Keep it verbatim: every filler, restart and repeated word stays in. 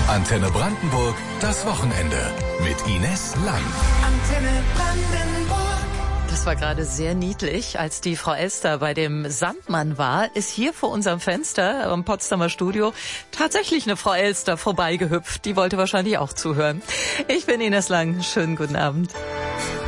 Antenne Brandenburg, das Wochenende mit Ines Lang. Antenne Brandenburg. Das war gerade sehr niedlich. Als die Frau Elster bei dem Sandmann war, ist hier vor unserem Fenster im Potsdamer Studio tatsächlich eine Frau Elster vorbeigehüpft. Die wollte wahrscheinlich auch zuhören. Ich bin Ines Lang. Schönen guten Abend.